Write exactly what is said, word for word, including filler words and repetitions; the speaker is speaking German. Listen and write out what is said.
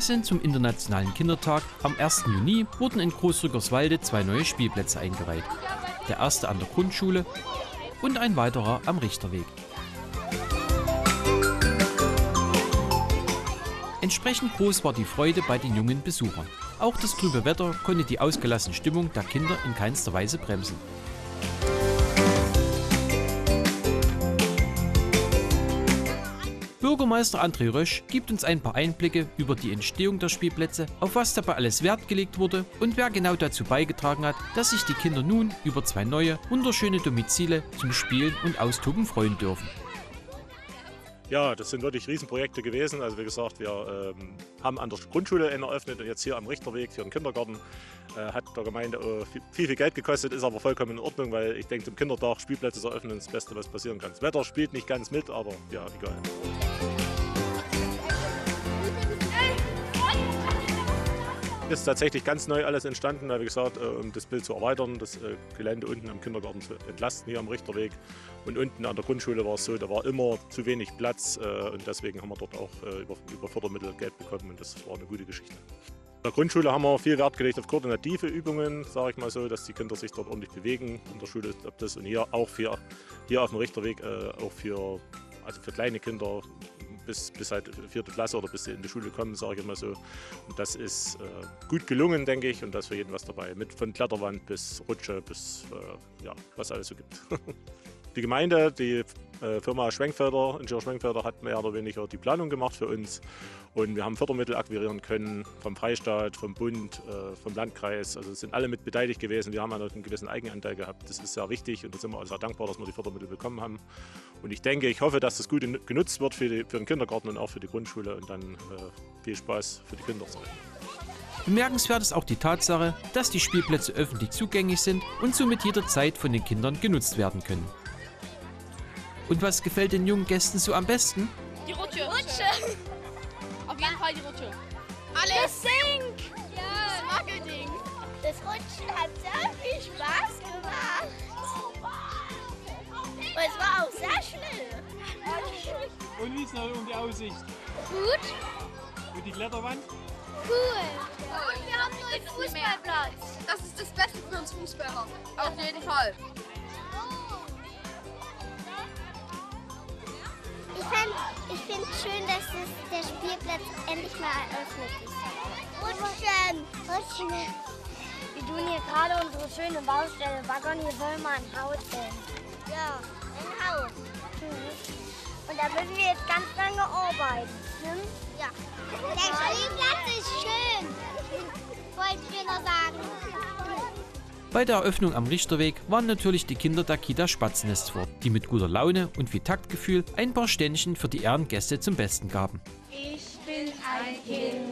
Passend zum Internationalen Kindertag am ersten Juni wurden in Großrückerswalde zwei neue Spielplätze eingeweiht. Der erste an der Grundschule und ein weiterer am Richterweg. Entsprechend groß war die Freude bei den jungen Besuchern. Auch das trübe Wetter konnte die ausgelassene Stimmung der Kinder in keinster Weise bremsen. Bürgermeister André Rösch gibt uns ein paar Einblicke über die Entstehung der Spielplätze, auf was dabei alles Wert gelegt wurde und wer genau dazu beigetragen hat, dass sich die Kinder nun über zwei neue, wunderschöne Domizile zum Spielen und Austoben freuen dürfen. Ja, das sind wirklich Riesenprojekte gewesen. Also wie gesagt, wir ähm, haben an der Grundschule einen eröffnet und jetzt hier am Richterweg für den Kindergarten. Äh, hat der Gemeinde äh, viel, viel Geld gekostet, ist aber vollkommen in Ordnung, weil ich denke, zum Kindertag Spielplätze zu eröffnen ist das Beste, was passieren kann. Das Wetter spielt nicht ganz mit, aber ja, egal. Ist tatsächlich ganz neu alles entstanden, weil, wie gesagt, um das Bild zu erweitern, das Gelände unten am Kindergarten zu entlasten, hier am Richterweg. Und unten an der Grundschule war es so, da war immer zu wenig Platz und deswegen haben wir dort auch über, über Fördermittel Geld bekommen und das war eine gute Geschichte. In der Grundschule haben wir viel Wert gelegt auf koordinative Übungen, sage ich mal so, dass die Kinder sich dort ordentlich bewegen. In der Schule ob das und hier auch für, hier auf dem Richterweg auch für, also für kleine Kinder. Bis, bis halt vierte Klasse oder bis sie in die Schule kommen, sage ich immer so. Und das ist äh, gut gelungen, denke ich, und da ist für jeden was dabei. Mit von Kletterwand bis Rutsche bis, äh, ja, was alles so gibt. Die Gemeinde, die äh, Firma Schwenkfelder, Ingenieur Schwenkfelder hat mehr oder weniger die Planung gemacht für uns. Und wir haben Fördermittel akquirieren können vom Freistaat, vom Bund, äh, vom Landkreis. Also es sind alle mit beteiligt gewesen. Wir haben einen gewissen Eigenanteil gehabt. Das ist sehr wichtig und da sind wir auch sehr dankbar, dass wir die Fördermittel bekommen haben. Und ich denke, ich hoffe, dass das gut genutzt wird für, die, für den Kindergarten und auch für die Grundschule und dann äh, viel Spaß für die Kinder. Bemerkenswert ist auch die Tatsache, dass die Spielplätze öffentlich zugänglich sind und somit jederzeit von den Kindern genutzt werden können. Und was gefällt den jungen Gästen so am besten? Die Rutsche. Rutsche. Auf jeden Fall die Rutsche. Alles. Das Sink. Ja. Das Wackelding. Das Rutschen hat sehr viel Spaß gemacht. Und es war auch sehr schnell. Und wie ist noch um die Aussicht? Gut. Und die Kletterwand? Cool. Und wir haben nur einen Fußballplatz. Das ist das Beste für uns Fußballer. Auf jeden Fall. Ich finde ich find schön, dass es der Spielplatz endlich mal eröffnet ist. Rutschen! Rutschen! Wir tun hier gerade unsere schöne Baustelle baggern. Hier wollen wir ein Haus hin. Ja, ein Haus. Mhm. Und da müssen wir jetzt ganz lange arbeiten. Ne? Ja. Der Spielplatz ist schön, wollten wir noch sagen. Bei der Eröffnung am Richterweg waren natürlich die Kinder der Kita Spatzennest vor, die mit guter Laune und viel Taktgefühl ein paar Ständchen für die Ehrengäste zum Besten gaben. Ich bin ein Kind.